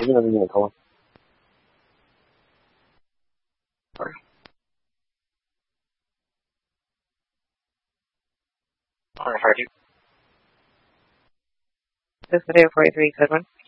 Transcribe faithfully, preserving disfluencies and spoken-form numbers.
Maybe not even a color. Sorry. Alright, how are you? This video forty-three, good one.